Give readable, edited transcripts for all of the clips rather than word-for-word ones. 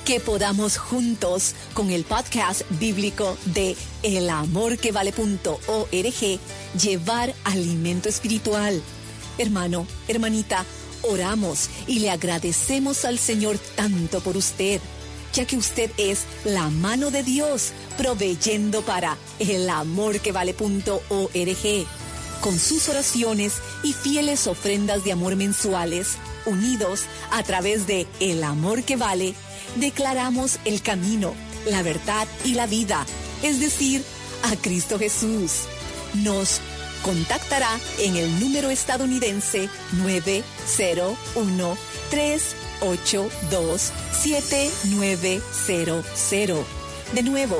que podamos juntos con el podcast bíblico de elamorquevale.org llevar alimento espiritual. Hermano, hermanita, oramos y le agradecemos al Señor tanto por usted, ya que usted es la mano de Dios proveyendo para elamorquevale.org. Con sus oraciones y fieles ofrendas de amor mensuales, unidos a través de El Amor que Vale, declaramos el camino, la verdad y la vida, es decir, a Cristo Jesús. Nos contactará en el número estadounidense 901-382-7900. De nuevo,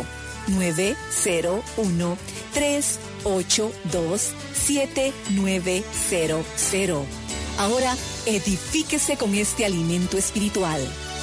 901-382-7900. Ahora, edifíquese con este alimento espiritual.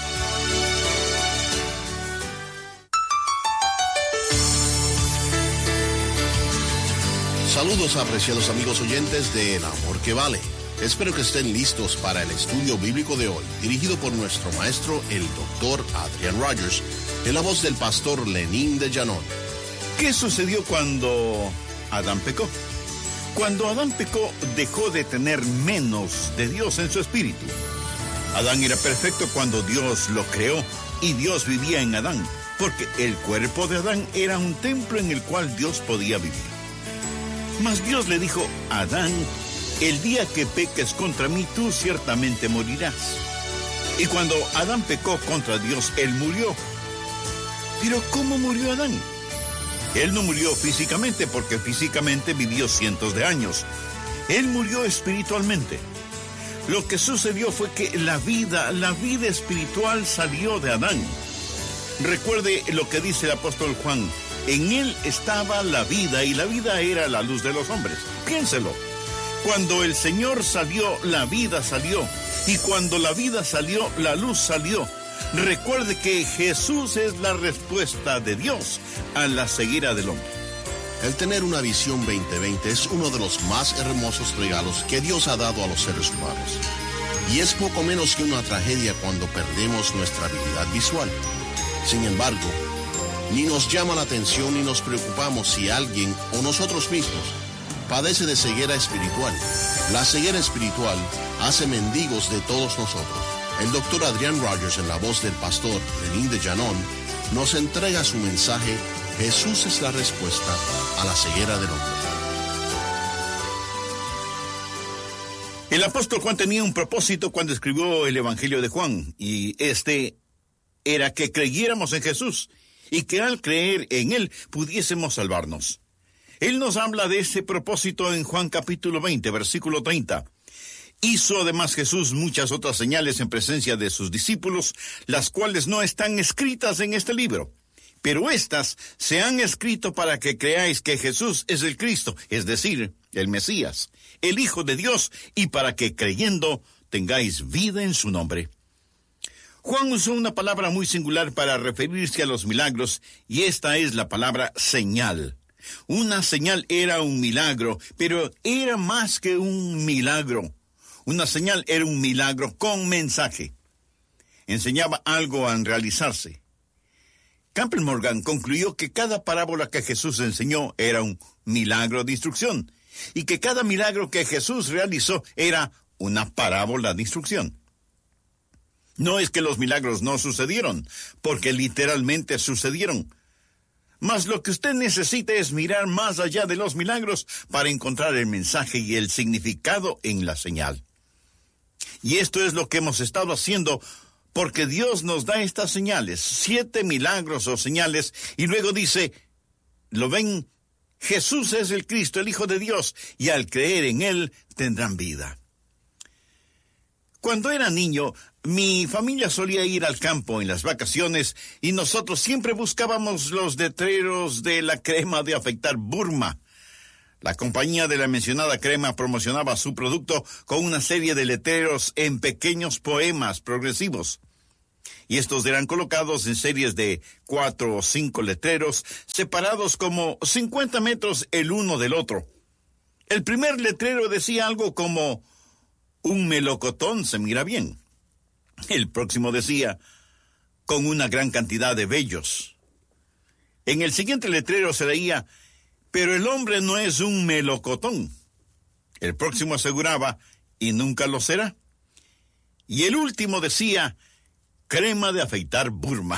Saludos, apreciados amigos oyentes de El Amor que Vale. Espero que estén listos para el estudio bíblico de hoy, dirigido por nuestro maestro, el doctor Adrian Rogers, en la voz del pastor Lenín de Llanón. ¿Qué sucedió cuando Adán pecó? Cuando Adán pecó, dejó de tener menos de Dios en su espíritu. Adán era perfecto cuando Dios lo creó y Dios vivía en Adán, porque el cuerpo de Adán era un templo en el cual Dios podía vivir. Mas Dios le dijo a Adán: el día que peques contra mí, tú ciertamente morirás. Y cuando Adán pecó contra Dios, él murió. Pero ¿cómo murió Adán? Él no murió físicamente, porque físicamente vivió cientos de años. Él murió espiritualmente. Lo que sucedió fue que la vida espiritual salió de Adán. Recuerde lo que dice el apóstol Juan: en él estaba la vida, y la vida era la luz de los hombres. Piénselo. Cuando el Señor salió, la vida salió. Y cuando la vida salió, la luz salió. Recuerde que Jesús es la respuesta de Dios a la ceguera del hombre. El tener una visión 2020 es uno de los más hermosos regalos que Dios ha dado a los seres humanos. Y es poco menos que una tragedia cuando perdemos nuestra habilidad visual. Sin embargo, ni nos llama la atención ni nos preocupamos si alguien o nosotros mismos padece de ceguera espiritual. La ceguera espiritual hace mendigos de todos nosotros. El doctor Adrian Rogers, en la voz del pastor Lenín de Llanón, nos entrega su mensaje: Jesús es la respuesta a la ceguera del hombre. El apóstol Juan tenía un propósito cuando escribió el Evangelio de Juan, y este era que creyéramos en Jesús y que al creer en él pudiésemos salvarnos. Él nos habla de ese propósito en Juan capítulo 20, versículo 30. Hizo además Jesús muchas otras señales en presencia de sus discípulos, las cuales no están escritas en este libro. Pero estas se han escrito para que creáis que Jesús es el Cristo, es decir, el Mesías, el Hijo de Dios, y para que creyendo tengáis vida en su nombre. Juan usó una palabra muy singular para referirse a los milagros, y esta es la palabra señal. Una señal era un milagro, pero era más que un milagro. Una señal era un milagro con mensaje. Enseñaba algo a realizarse. Campbell Morgan concluyó que cada parábola que Jesús enseñó era un milagro de instrucción, y que cada milagro que Jesús realizó era una parábola de instrucción. No es que los milagros no sucedieron, porque literalmente sucedieron. Mas lo que usted necesita es mirar más allá de los milagros para encontrar el mensaje y el significado en la señal. Y esto es lo que hemos estado haciendo, porque Dios nos da estas señales, 7 milagros o señales, y luego dice: ¿lo ven? Jesús es el Cristo, el Hijo de Dios, y al creer en él tendrán vida. Cuando era niño, mi familia solía ir al campo en las vacaciones, y nosotros siempre buscábamos los letreros de la crema de afeitar Burma. La compañía de la mencionada crema promocionaba su producto con una serie de letreros en pequeños poemas progresivos. Y estos eran colocados en series de 4 o 5 letreros, separados como 50 metros el uno del otro. El primer letrero decía algo como: un melocotón se mira bien. El próximo decía: con una gran cantidad de vellos. En el siguiente letrero se leía: pero el hombre no es un melocotón. El próximo aseguraba: y nunca lo será. Y el último decía: crema de afeitar Burma.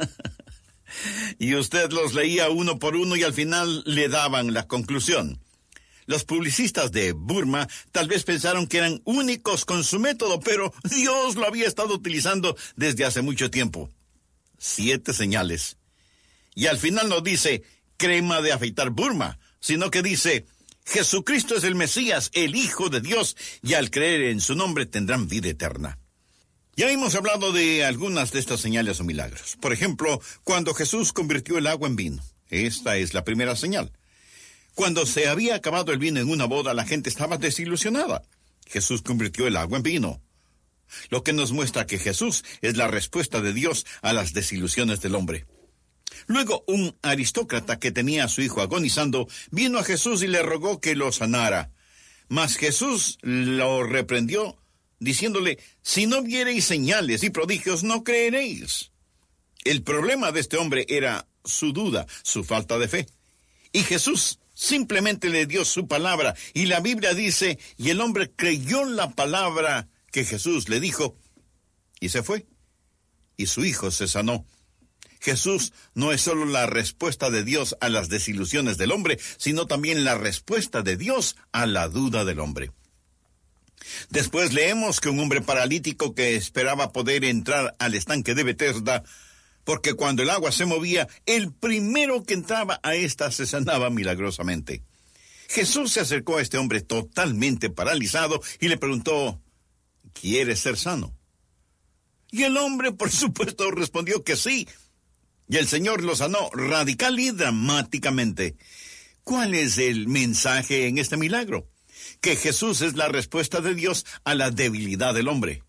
Y usted los leía uno por uno y al final le daban la conclusión. Los publicistas de Burma tal vez pensaron que eran únicos con su método, pero Dios lo había estado utilizando desde hace mucho tiempo. 7 señales. Y al final no dice crema de afeitar Burma, sino que dice: Jesucristo es el Mesías, el Hijo de Dios, y al creer en su nombre tendrán vida eterna. Ya hemos hablado de algunas de estas señales o milagros. Por ejemplo, cuando Jesús convirtió el agua en vino. Esta es la primera señal. Cuando se había acabado el vino en una boda, la gente estaba desilusionada. Jesús convirtió el agua en vino, lo que nos muestra que Jesús es la respuesta de Dios a las desilusiones del hombre. Luego, un aristócrata que tenía a su hijo agonizando vino a Jesús y le rogó que lo sanara. Mas Jesús lo reprendió, diciéndole: si no viereis señales y prodigios, no creeréis. El problema de este hombre era su duda, su falta de fe. Y Jesús simplemente le dio su palabra, y la Biblia dice: y el hombre creyó la palabra que Jesús le dijo, y se fue, y su hijo se sanó. Jesús no es solo la respuesta de Dios a las desilusiones del hombre, sino también la respuesta de Dios a la duda del hombre. Después leemos que un hombre paralítico que esperaba poder entrar al estanque de Betesda, porque cuando el agua se movía, el primero que entraba a ésta se sanaba milagrosamente. Jesús se acercó a este hombre totalmente paralizado y le preguntó: ¿quieres ser sano? Y el hombre, por supuesto, respondió que sí. Y el Señor lo sanó radical y dramáticamente. ¿Cuál es el mensaje en este milagro? Que Jesús es la respuesta de Dios a la debilidad del hombre.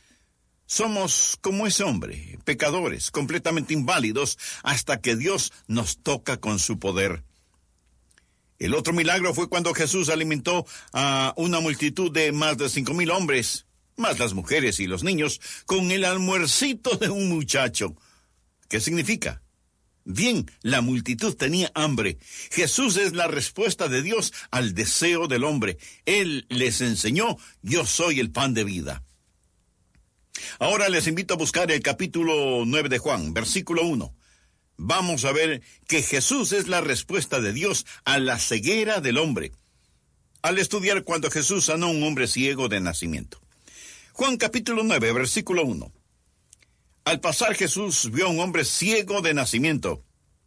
Somos como ese hombre, pecadores, completamente inválidos, hasta que Dios nos toca con su poder. El otro milagro fue cuando Jesús alimentó a una multitud de más de 5,000 hombres, más las mujeres y los niños, con el almuercito de un muchacho. ¿Qué significa? Bien, la multitud tenía hambre. Jesús es la respuesta de Dios al deseo del hombre. Él les enseñó: yo soy el pan de vida. Ahora les invito a buscar el capítulo 9 de Juan, versículo 1. Vamos a ver que Jesús es la respuesta de Dios a la ceguera del hombre, al estudiar cuando Jesús sanó a un hombre ciego de nacimiento. Juan capítulo 9, versículo 1. Al pasar Jesús vio a un hombre ciego de nacimiento,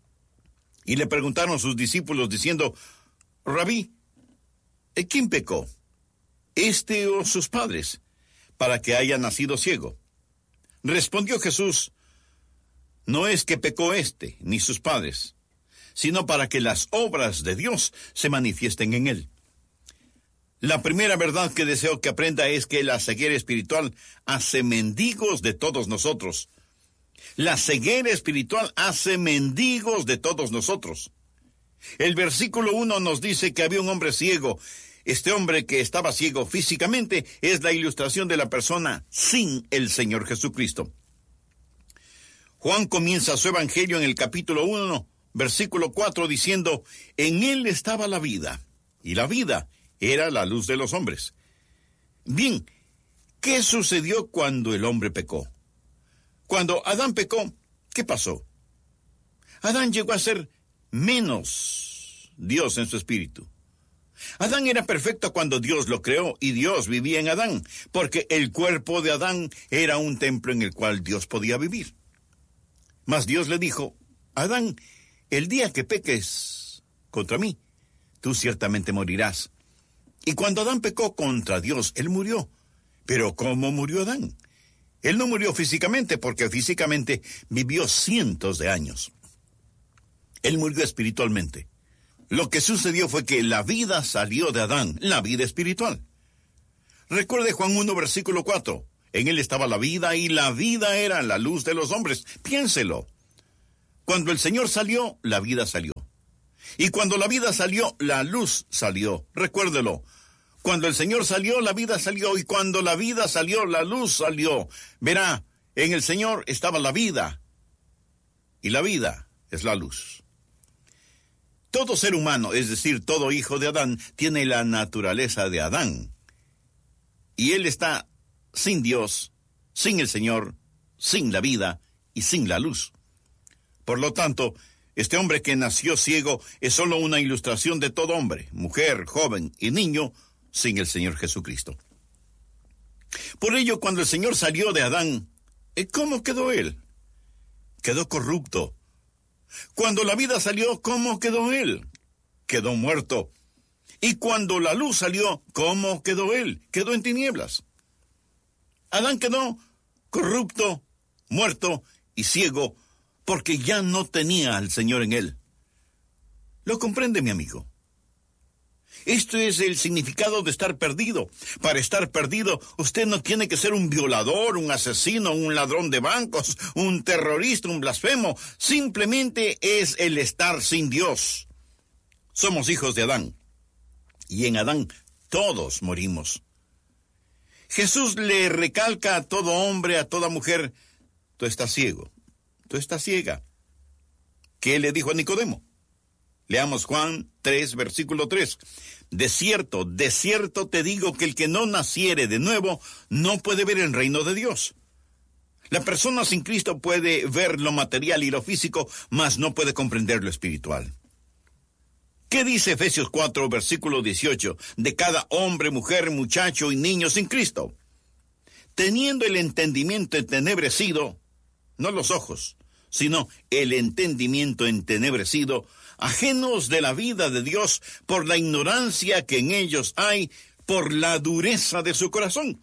y le preguntaron sus discípulos diciendo: Rabí, ¿quién pecó, este o sus padres, para que haya nacido ciego? Respondió Jesús: no es que pecó este ni sus padres, sino para que las obras de Dios se manifiesten en él. La primera verdad que deseo que aprenda es que la ceguera espiritual hace mendigos de todos nosotros. La ceguera espiritual hace mendigos de todos nosotros. El versículo 1 nos dice que había un hombre ciego. Este hombre que estaba ciego físicamente es la ilustración de la persona sin el Señor Jesucristo. Juan comienza su evangelio en el capítulo 1, versículo 4, diciendo: en él estaba la vida, y la vida era la luz de los hombres. Bien, ¿qué sucedió cuando el hombre pecó? Cuando Adán pecó, ¿qué pasó? Adán llegó a ser menos Dios en su espíritu. Adán era perfecto cuando Dios lo creó, y Dios vivía en Adán, porque el cuerpo de Adán era un templo en el cual Dios podía vivir. Mas Dios le dijo: Adán, el día que peques contra mí, tú ciertamente morirás. Y cuando Adán pecó contra Dios, él murió. ¿Pero cómo murió Adán? Él no murió físicamente, porque físicamente vivió cientos de años. Él murió espiritualmente. Lo que sucedió fue que la vida salió de Adán, la vida espiritual. Recuerde Juan 1, versículo 4. En él estaba la vida, y la vida era la luz de los hombres. Piénselo. Cuando el Señor salió, la vida salió. Y cuando la vida salió, la luz salió. Recuérdelo. Cuando el Señor salió, la vida salió. Y cuando la vida salió, la luz salió. Verá, En el Señor estaba la vida, y la vida es la luz. Todo ser humano, es decir, todo hijo de Adán, tiene la naturaleza de Adán. Y él está sin Dios, sin el Señor, sin la vida y sin la luz. Por lo tanto, este hombre que nació ciego es solo una ilustración de todo hombre, mujer, joven y niño, sin el Señor Jesucristo. Por ello, cuando el Señor salió de Adán, ¿cómo quedó él? Quedó corrupto. Cuando la vida salió, ¿cómo quedó él? Quedó muerto. Y cuando la luz salió, ¿cómo quedó él? Quedó en tinieblas. Adán quedó corrupto, muerto y ciego, porque ya no tenía al Señor en él. ¿Lo comprende, mi amigo? Esto es el significado de estar perdido. Para estar perdido, usted no tiene que ser un violador, un asesino, un ladrón de bancos, un terrorista, un blasfemo. Simplemente es el estar sin Dios. Somos hijos de Adán. Y en Adán todos morimos. Jesús le recalca a todo hombre, a toda mujer, tú estás ciego, tú estás ciega. ¿Qué le dijo a Nicodemo? Leamos Juan 3, versículo 3. De cierto te digo que el que no naciere de nuevo no puede ver el reino de Dios. La persona sin Cristo puede ver lo material y lo físico, mas no puede comprender lo espiritual. ¿Qué dice Efesios 4, versículo 18? De cada hombre, mujer, muchacho y niño sin Cristo. Teniendo el entendimiento entenebrecido, no los ojos, sino el entendimiento entenebrecido, ajenos de la vida de Dios por la ignorancia que en ellos hay, por la dureza de su corazón.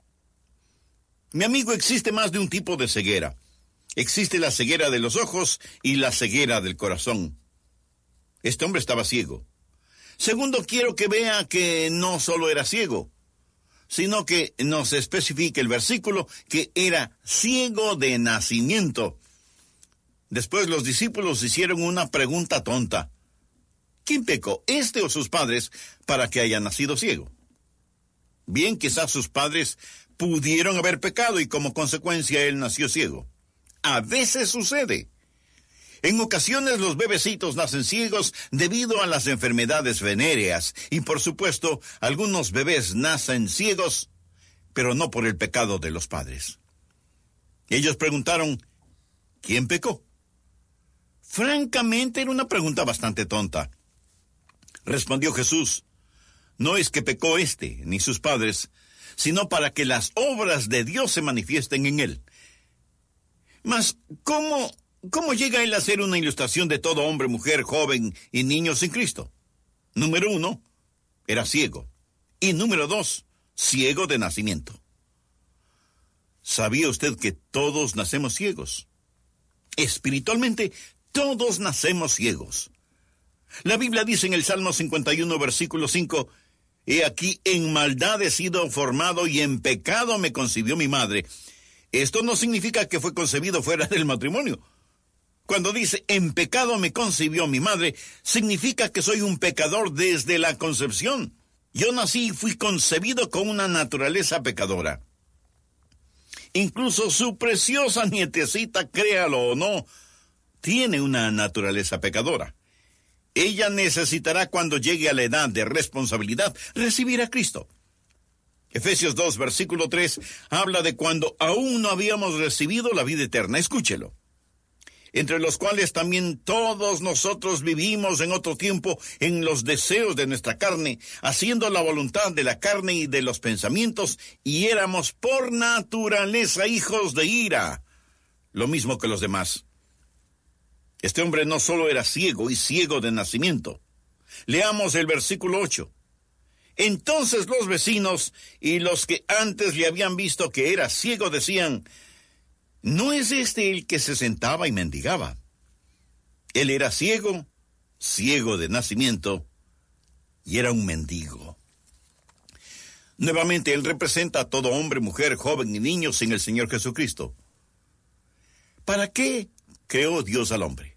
Mi amigo, existe más de un tipo de ceguera. Existe la ceguera de los ojos y la ceguera del corazón. Este hombre estaba ciego. Segundo, quiero que vea que no solo era ciego, sino que nos especifica el versículo que era ciego de nacimiento. Después los discípulos hicieron una pregunta tonta. ¿Quién pecó, este o sus padres, para que haya nacido ciego? Bien, quizás sus padres pudieron haber pecado y como consecuencia él nació ciego. A veces sucede. En ocasiones los bebecitos nacen ciegos debido a las enfermedades venéreas y por supuesto algunos bebés nacen ciegos, pero no por el pecado de los padres. Ellos preguntaron, ¿quién pecó? Francamente era una pregunta bastante tonta. Respondió Jesús, no es que pecó este ni sus padres, sino para que las obras de Dios se manifiesten en él. Mas, ¿Cómo llega él a ser una ilustración de todo hombre, mujer, joven y niño sin Cristo? Número 1, era ciego. Y número 2, ciego de nacimiento. ¿Sabía usted que todos nacemos ciegos? Espiritualmente, todos nacemos ciegos. La Biblia dice en el Salmo 51, versículo 5, He aquí, en maldad he sido formado y en pecado me concibió mi madre. Esto no significa que fue concebido fuera del matrimonio. Cuando dice, en pecado me concibió mi madre, significa que soy un pecador desde la concepción. Yo nací y fui concebido con una naturaleza pecadora. Incluso su preciosa nietecita, créalo o no, tiene una naturaleza pecadora. Ella necesitará, cuando llegue a la edad de responsabilidad, recibir a Cristo. Efesios 2, versículo 3, habla de cuando aún no habíamos recibido la vida eterna. Escúchelo. Entre los cuales también todos nosotros vivimos en otro tiempo en los deseos de nuestra carne, haciendo la voluntad de la carne y de los pensamientos, y éramos por naturaleza hijos de ira, lo mismo que los demás. Este hombre no solo era ciego y ciego de nacimiento. Leamos el versículo 8. Entonces los vecinos y los que antes le habían visto que era ciego decían, ¿no es este el que se sentaba y mendigaba? Él era ciego, ciego de nacimiento, y era un mendigo. Nuevamente, él representa a todo hombre, mujer, joven y niño sin el Señor Jesucristo. ¿Para qué creó Dios al hombre?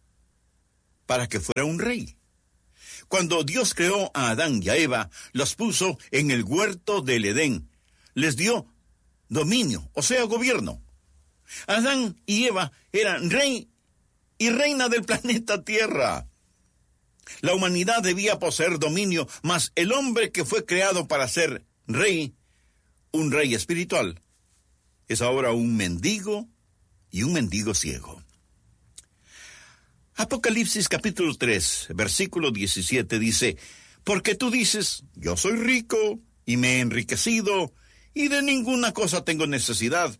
Para que fuera un rey. Cuando Dios creó a Adán y a Eva, los puso en el huerto del Edén. Les dio dominio, o sea, gobierno. Adán y Eva eran rey y reina del planeta Tierra. La humanidad debía poseer dominio, mas el hombre que fue creado para ser rey, un rey espiritual, es ahora un mendigo y un mendigo ciego. Apocalipsis capítulo 3, versículo 17 dice: porque tú dices, yo soy rico y me he enriquecido y de ninguna cosa tengo necesidad.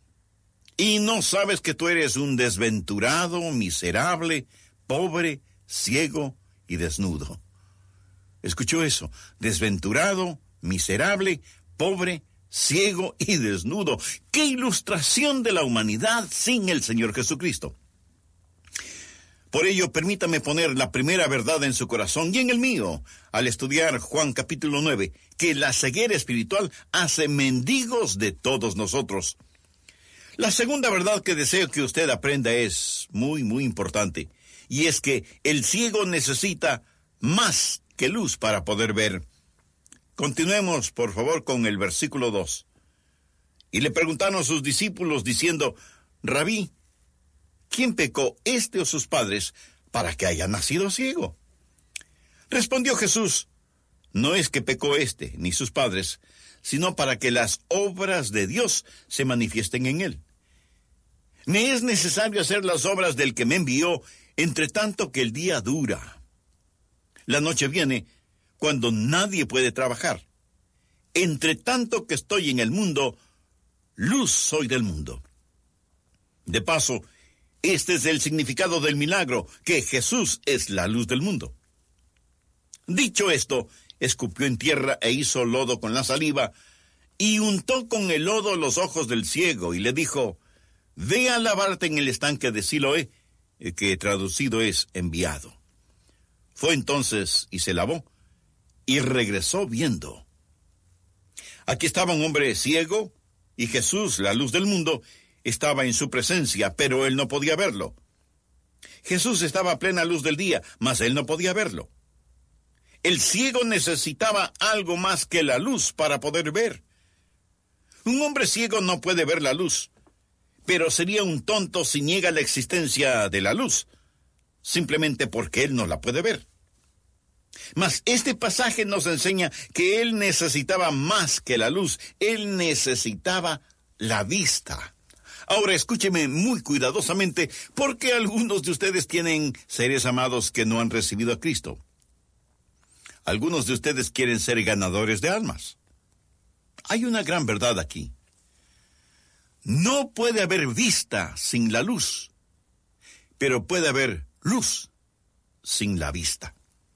Y no sabes que tú eres un desventurado, miserable, pobre, ciego y desnudo. ¿Escuchó eso? Desventurado, miserable, pobre, ciego y desnudo. ¡Qué ilustración de la humanidad sin el Señor Jesucristo! Por ello, permítame poner la primera verdad en su corazón y en el mío, al estudiar Juan capítulo 9, que la ceguera espiritual hace mendigos de todos nosotros. La segunda verdad que deseo que usted aprenda es muy, muy importante, y es que el ciego necesita más que luz para poder ver. Continuemos, por favor, con el versículo 2. Y le preguntaron a sus discípulos diciendo: Rabí, ¿quién pecó, este o sus padres, para que haya nacido ciego? Respondió Jesús: no es que pecó este ni sus padres, sino para que las obras de Dios se manifiesten en él. Me es necesario hacer las obras del que me envió, entre tanto que el día dura. La noche viene cuando nadie puede trabajar. Entre tanto que estoy en el mundo, luz soy del mundo. De paso, este es el significado del milagro, que Jesús es la luz del mundo. Dicho esto, escupió en tierra e hizo lodo con la saliva, y untó con el lodo los ojos del ciego, y le dijo: ve a lavarte en el estanque de Siloé, que traducido es enviado. Fue entonces y se lavó, y regresó viendo. Aquí estaba un hombre ciego, y Jesús, la luz del mundo, estaba en su presencia, pero él no podía verlo. Jesús estaba a plena luz del día, mas él no podía verlo. El ciego necesitaba algo más que la luz para poder ver. Un hombre ciego no puede ver la luz, pero sería un tonto si niega la existencia de la luz, simplemente porque él no la puede ver. Mas este pasaje nos enseña que él necesitaba más que la luz, él necesitaba la vista. Ahora escúcheme muy cuidadosamente, porque algunos de ustedes tienen seres amados que no han recibido a Cristo. Algunos de ustedes quieren ser ganadores de almas. Hay una gran verdad aquí. No puede haber vista sin la luz, pero puede haber luz sin la vista.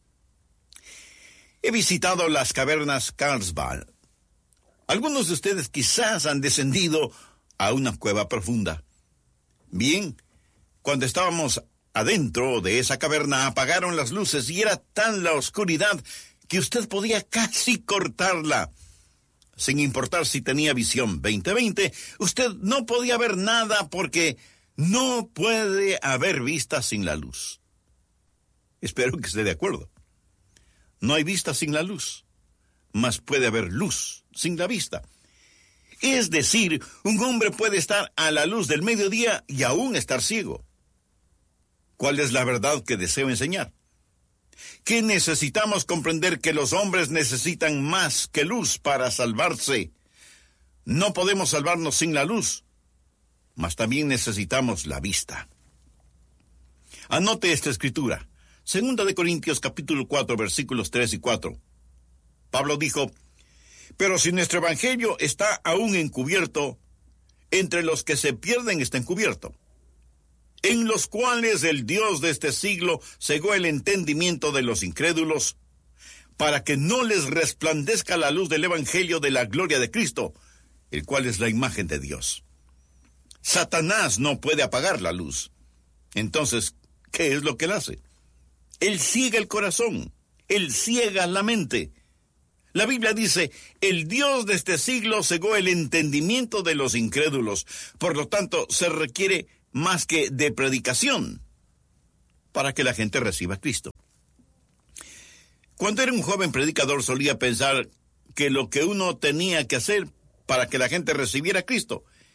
He visitado las cavernas Carlsbad. Algunos de ustedes quizás han descendido a una cueva profunda. Bien, cuando estábamos adentro de esa caverna apagaron las luces y era tan la oscuridad que usted podía casi cortarla. Sin importar si tenía visión 20/20, usted no podía ver nada porque no puede haber vista sin la luz. Espero que esté de acuerdo. No hay vista sin la luz, mas puede haber luz sin la vista. Es decir, un hombre puede estar a la luz del mediodía y aún estar ciego. ¿Cuál es la verdad que deseo enseñar? Que necesitamos comprender que los hombres necesitan más que luz para salvarse. No podemos salvarnos sin la luz, mas también necesitamos la vista. Anote esta escritura. 2 de Corintios capítulo 4, versículos 3 y 4. Pablo dijo: pero si nuestro evangelio está aún encubierto, entre los que se pierden está encubierto, en los cuales el Dios de este siglo cegó el entendimiento de los incrédulos, para que no les resplandezca la luz del evangelio de la gloria de Cristo, el cual es la imagen de Dios. Satanás no puede apagar la luz. Entonces, ¿qué es lo que él hace? Él ciega el corazón, él ciega la mente. La Biblia dice: el Dios de este siglo cegó el entendimiento de los incrédulos. Por lo tanto, se requiere más que de predicación para que la gente reciba a Cristo. Cuando era un joven predicador solía pensar que lo que uno tenía que hacer para que la gente recibiera a Cristo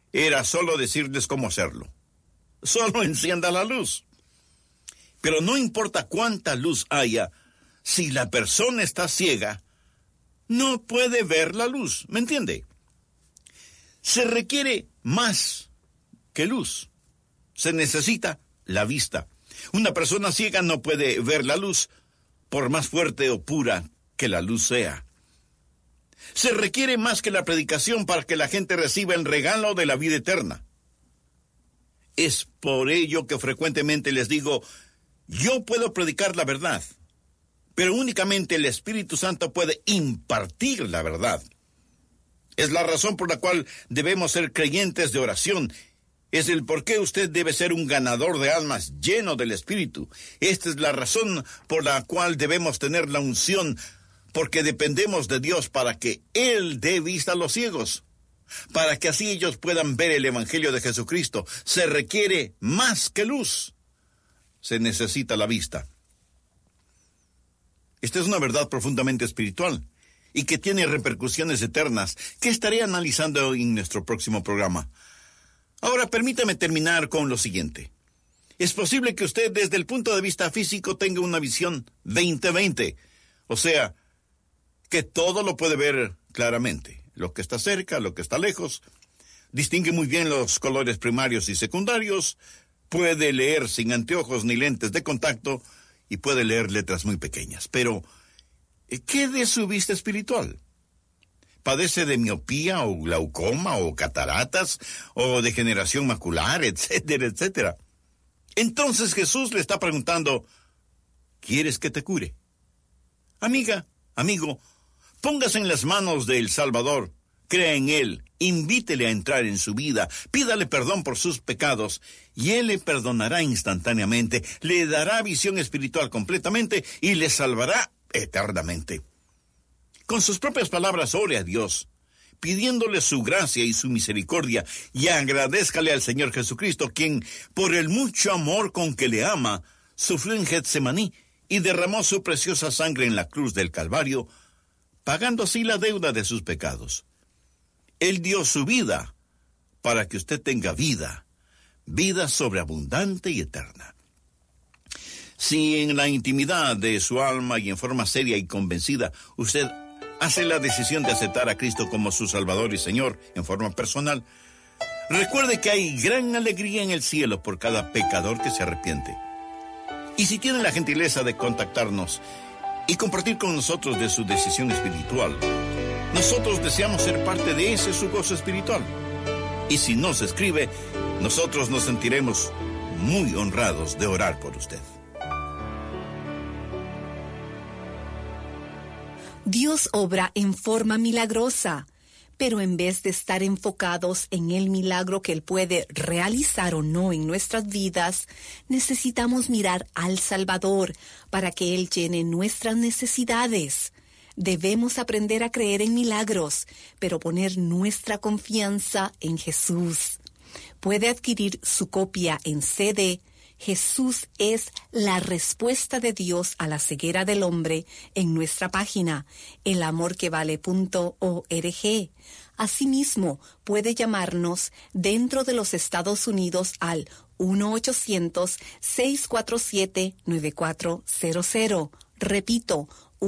era solo decirles cómo hacerlo. Solo encienda la luz. Pero no importa cuánta luz haya, si la persona está ciega, no puede ver la luz. ¿Me entiende? Se requiere más que luz. Se necesita la vista. Una persona ciega no puede ver la luz, por más fuerte o pura que la luz sea. Se requiere más que la predicación para que la gente reciba el regalo de la vida eterna. Es por ello que frecuentemente les digo, yo puedo predicar la verdad, pero únicamente el Espíritu Santo puede impartir la verdad. Es la razón por la cual debemos ser creyentes de oración. Es el por qué usted debe ser un ganador de almas lleno del Espíritu. Esta es la razón por la cual debemos tener la unción, porque dependemos de Dios para que Él dé vista a los ciegos, para que así ellos puedan ver el Evangelio de Jesucristo. Se requiere más que luz. Se necesita la vista. Esta es una verdad profundamente espiritual y que tiene repercusiones eternas que estaré analizando en nuestro próximo programa. Ahora permítame terminar con lo siguiente. Es posible que usted desde el punto de vista físico tenga una visión 20/20, o sea, que todo lo puede ver claramente, lo que está cerca, lo que está lejos, distingue muy bien los colores primarios y secundarios, puede leer sin anteojos ni lentes de contacto y puede leer letras muy pequeñas. Pero, ¿qué de su vista espiritual? ¿Padece de miopía o glaucoma o cataratas o degeneración macular, etcétera, etcétera? Entonces Jesús le está preguntando, ¿quieres que te cure? Amiga, amigo, póngase en las manos del Salvador, crea en Él, invítele a entrar en su vida, pídale perdón por sus pecados, y Él le perdonará instantáneamente, le dará visión espiritual completamente y le salvará eternamente. Con sus propias palabras ore a Dios, pidiéndole su gracia y su misericordia, y agradézcale al Señor Jesucristo, quien, por el mucho amor con que le ama, sufrió en Getsemaní y derramó su preciosa sangre en la cruz del Calvario, pagando así la deuda de sus pecados. Él dio su vida para que usted tenga vida, vida sobreabundante y eterna. Si en la intimidad de su alma y en forma seria y convencida usted hace la decisión de aceptar a Cristo como su Salvador y Señor en forma personal, recuerde que hay gran alegría en el cielo por cada pecador que se arrepiente. Y si tiene la gentileza de contactarnos y compartir con nosotros de su decisión espiritual, nosotros deseamos ser parte de ese su gozo espiritual. Y si nos escribe, nosotros nos sentiremos muy honrados de orar por usted. Dios obra en forma milagrosa, pero en vez de estar enfocados en el milagro que Él puede realizar o no en nuestras vidas, necesitamos mirar al Salvador para que Él llene nuestras necesidades. Debemos aprender a creer en milagros, pero poner nuestra confianza en Jesús. Puede adquirir su copia en CD. Jesús es la respuesta de Dios a la ceguera del hombre en nuestra página, elamorquevale.org. Asimismo, puede llamarnos dentro de los Estados Unidos al 1-800-647-9400. Repito,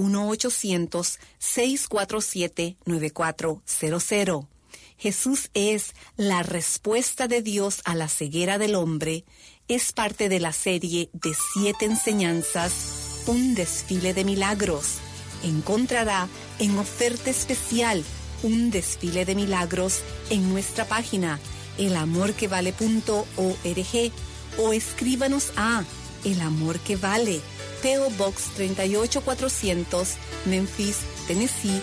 1-800-647-9400. Jesús es la respuesta de Dios a la ceguera del hombre. Es parte de la serie de 7 enseñanzas, un desfile de milagros. Encontrará en oferta especial un desfile de milagros en nuestra página, elamorquevale.org, o escríbanos a El Amor que Vale, P.O. Box 38400, Memphis, Tennessee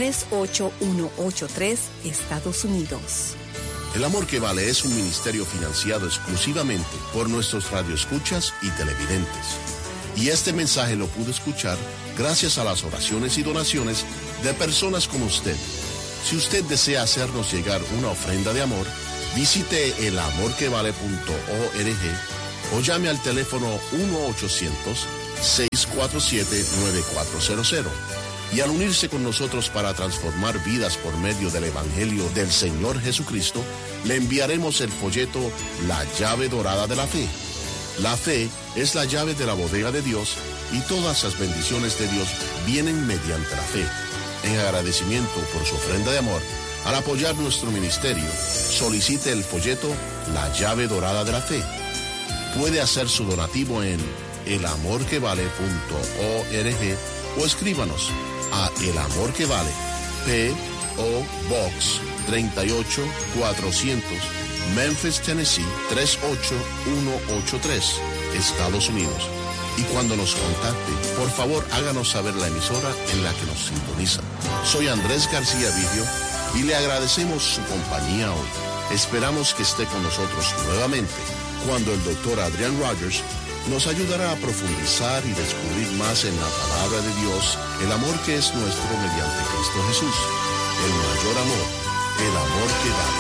38183, Estados Unidos. El Amor que Vale es un ministerio financiado exclusivamente por nuestros radioescuchas y televidentes. Y este mensaje lo pudo escuchar gracias a las oraciones y donaciones de personas como usted. Si usted desea hacernos llegar una ofrenda de amor, visite elamorquevale.org o llame al teléfono 1-800-647-9400. Y al unirse con nosotros para transformar vidas por medio del Evangelio del Señor Jesucristo, le enviaremos el folleto La llave dorada de la fe. La fe es la llave de la bodega de Dios y todas las bendiciones de Dios vienen mediante la fe. En agradecimiento por su ofrenda de amor, al apoyar nuestro ministerio, solicite el folleto La llave dorada de la fe. Puede hacer su donativo en elamorquevale.org o escríbanos a El Amor que Vale, P.O. Box 38400, Memphis, Tennessee 38183, Estados Unidos. Y cuando nos contacte, por favor háganos saber la emisora en la que nos sintoniza. Soy Andrés García Vigio y le agradecemos su compañía hoy. Esperamos que esté con nosotros nuevamente cuando el Dr. Adrian Rogers nos ayudará a profundizar y descubrir más en la palabra de Dios el amor que es nuestro mediante Cristo Jesús. El mayor amor, el amor que da.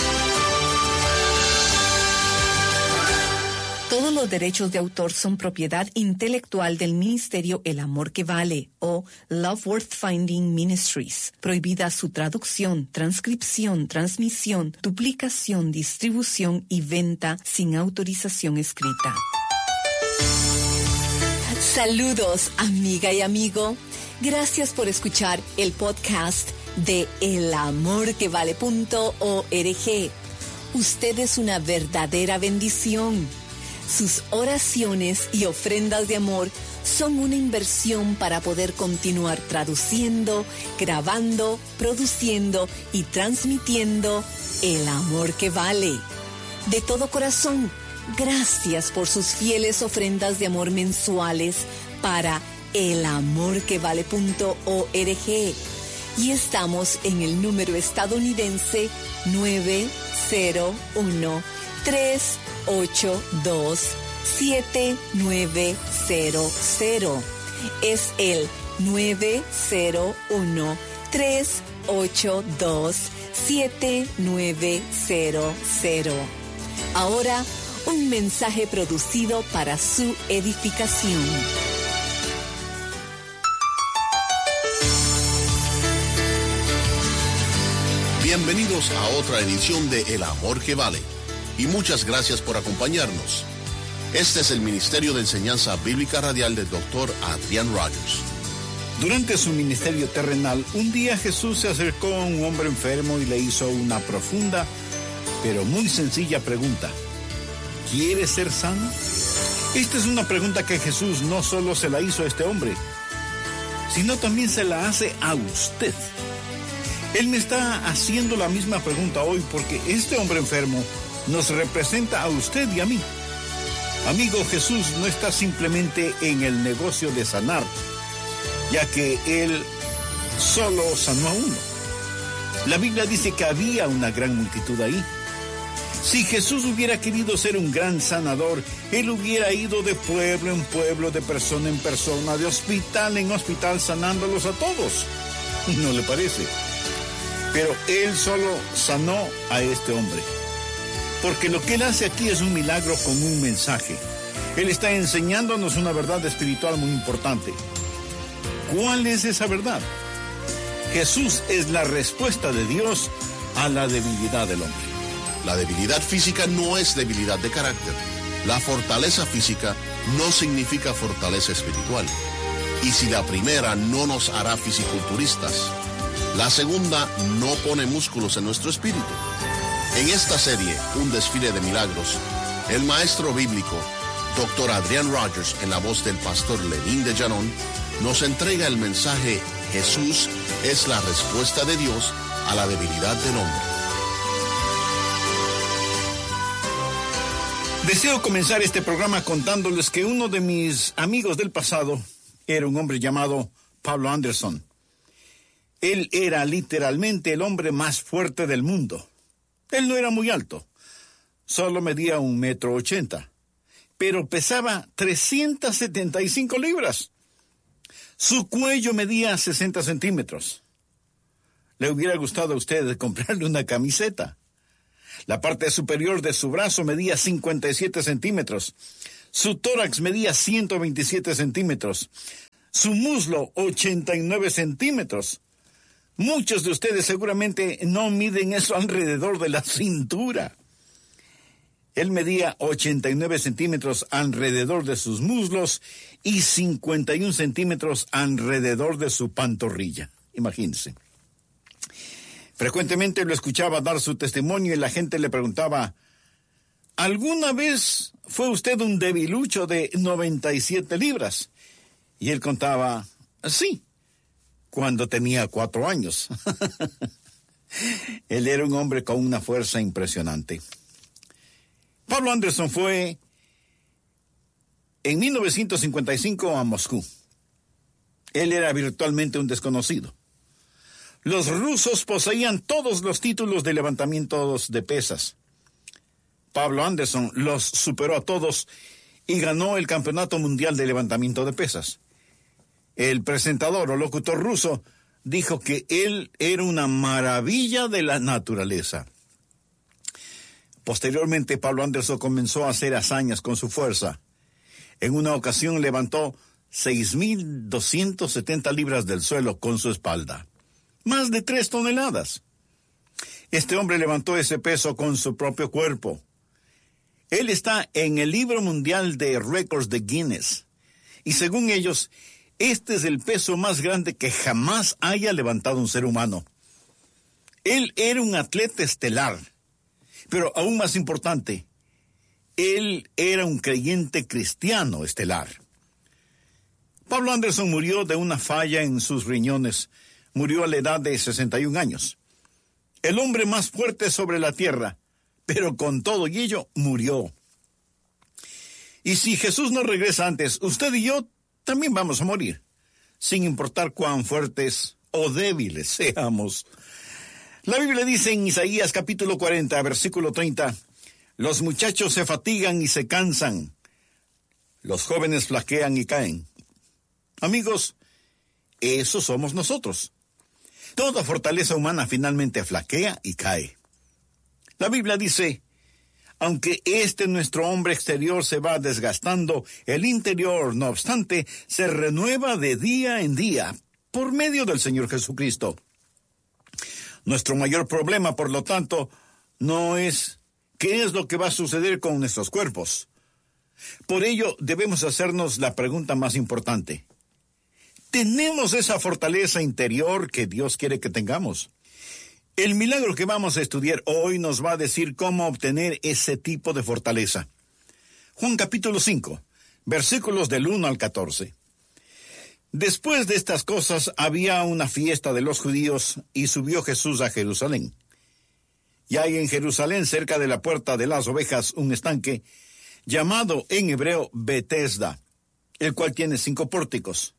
Todos los derechos de autor son propiedad intelectual del ministerio El Amor que Vale o Love Worth Finding Ministries. Prohibida su traducción, transcripción, transmisión, duplicación, distribución y venta sin autorización escrita. Saludos, amiga y amigo. Gracias por escuchar el podcast de elamorquevale.org. Usted es una verdadera bendición. Sus oraciones y ofrendas de amor son una inversión para poder continuar traduciendo, grabando, produciendo y transmitiendo El Amor que Vale. De todo corazón, gracias por sus fieles ofrendas de amor mensuales para elamorquevale.org. Y estamos en el número estadounidense 901-382-7900. Es el 901-382-7900. Ahora, un mensaje producido para su edificación. Bienvenidos a otra edición de El Amor que Vale, y muchas gracias por acompañarnos. Este es el Ministerio de Enseñanza Bíblica Radial del Dr. Adrian Rogers. Durante su ministerio terrenal, un día Jesús se acercó a un hombre enfermo y le hizo una profunda, pero muy sencilla pregunta. ¿Quieres ser sano? Esta es una pregunta que Jesús no solo se la hizo a este hombre, sino también se la hace a usted. Él me está haciendo la misma pregunta hoy porque este hombre enfermo nos representa a usted y a mí. Amigo, Jesús no está simplemente en el negocio de sanar, ya que Él solo sanó a uno. La Biblia dice que había una gran multitud ahí. Si Jesús hubiera querido ser un gran sanador, Él hubiera ido de pueblo en pueblo, de persona en persona, de hospital en hospital, sanándolos a todos. ¿No le parece? Pero Él solo sanó a este hombre. Porque lo que Él hace aquí es un milagro con un mensaje. Él está enseñándonos una verdad espiritual muy importante. ¿Cuál es esa verdad? Jesús es la respuesta de Dios a la debilidad del hombre. La debilidad física no es debilidad de carácter. La fortaleza física no significa fortaleza espiritual. Y si la primera no nos hará fisiculturistas, la segunda no pone músculos en nuestro espíritu. En esta serie, Un desfile de milagros, el maestro bíblico, Dr. Adrian Rogers, en la voz del pastor Lenín de Llanón, nos entrega el mensaje: Jesús es la respuesta de Dios a la debilidad del hombre. Deseo comenzar este programa contándoles que uno de mis amigos del pasado era un hombre llamado Pablo Anderson. Él era literalmente el hombre más fuerte del mundo. Él no era muy alto, solo medía 1,80 m, pero pesaba 375 libras. Su cuello medía 60 centímetros. Le hubiera gustado a usted comprarle una camiseta. La parte superior de su brazo medía 57 centímetros. Su tórax medía 127 centímetros. su muslo 89 centímetros. Muchos de ustedes seguramente no miden eso alrededor de la cintura. Él medía 89 centímetros alrededor de sus muslos y 51 centímetros alrededor de su pantorrilla. Imagínense. Frecuentemente lo escuchaba dar su testimonio y la gente le preguntaba, ¿alguna vez fue usted un debilucho de 97 libras? Y él contaba, sí, cuando tenía 4 años. Él era un hombre con una fuerza impresionante. Pablo Anderson fue en 1955 a Moscú. Él era virtualmente un desconocido. Los rusos poseían todos los títulos de levantamientos de pesas. Pablo Anderson los superó a todos y ganó el Campeonato Mundial de Levantamiento de Pesas. El presentador o locutor ruso dijo que él era una maravilla de la naturaleza. Posteriormente, Pablo Anderson comenzó a hacer hazañas con su fuerza. En una ocasión levantó 6,270 libras del suelo con su espalda. Más de 3 toneladas. Este hombre levantó ese peso con su propio cuerpo. Él está en el libro mundial de récords de Guinness. Y según ellos, este es el peso más grande que jamás haya levantado un ser humano. Él era un atleta estelar. Pero aún más importante, él era un creyente cristiano estelar. Pablo Anderson murió de una falla en sus riñones. Murió a la edad de 61 años. El hombre más fuerte sobre la tierra, pero con todo y ello murió. Y si Jesús no regresa antes, usted y yo también vamos a morir, sin importar cuán fuertes o débiles seamos. La Biblia dice en Isaías capítulo 40, versículo 30, los muchachos se fatigan y se cansan, los jóvenes flaquean y caen. Amigos, eso somos nosotros. Toda fortaleza humana finalmente flaquea y cae. La Biblia dice, aunque nuestro hombre exterior se va desgastando, el interior, no obstante, se renueva de día en día por medio del Señor Jesucristo. Nuestro mayor problema, por lo tanto, no es qué es lo que va a suceder con nuestros cuerpos. Por ello, debemos hacernos la pregunta más importante. ¿Tenemos esa fortaleza interior que Dios quiere que tengamos? El milagro que vamos a estudiar hoy nos va a decir cómo obtener ese tipo de fortaleza. Juan capítulo 5, versículos del 1 al 14. Después de estas cosas había una fiesta de los judíos y subió Jesús a Jerusalén. Y hay en Jerusalén, cerca de la puerta de las ovejas, un estanque llamado en hebreo Betesda, el cual tiene 5 pórticos.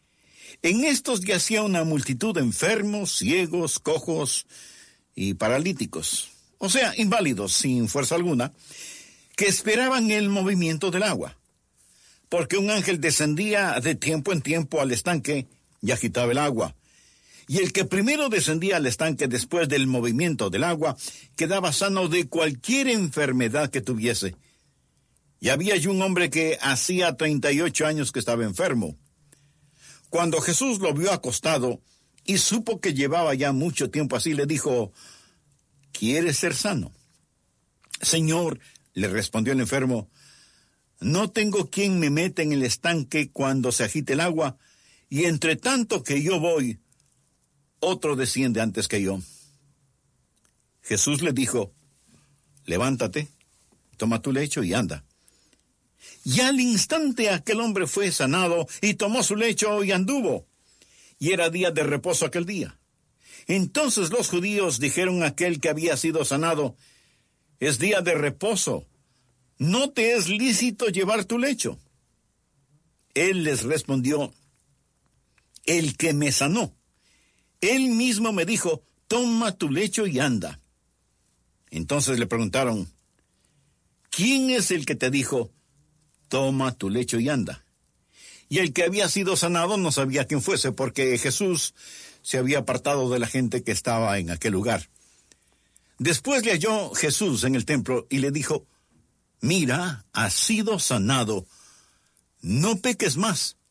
En estos yacía una multitud de enfermos, ciegos, cojos y paralíticos, o sea, inválidos sin fuerza alguna, que esperaban el movimiento del agua, porque un ángel descendía de tiempo en tiempo al estanque y agitaba el agua. Y el que primero descendía al estanque después del movimiento del agua quedaba sano de cualquier enfermedad que tuviese. Y había allí un hombre que hacía 38 años que estaba enfermo. Cuando Jesús lo vio acostado y supo que llevaba ya mucho tiempo así, le dijo, ¿quieres ser sano? Señor, le respondió el enfermo, no tengo quien me meta en el estanque cuando se agite el agua, y entre tanto que yo voy, otro desciende antes que yo. Jesús le dijo, levántate, toma tu lecho y anda. Y al instante aquel hombre fue sanado y tomó su lecho y anduvo. Y era día de reposo aquel día. Entonces los judíos dijeron a aquel que había sido sanado, es día de reposo, ¿no te es lícito llevar tu lecho? Él les respondió, el que me sanó, él mismo me dijo, toma tu lecho y anda. Entonces le preguntaron, ¿quién es el que te dijo, toma tu lecho y anda? Y el que había sido sanado no sabía quién fuese, porque Jesús se había apartado de la gente que estaba en aquel lugar. Después le halló Jesús en el templo y le dijo, mira, has sido sanado, no peques más,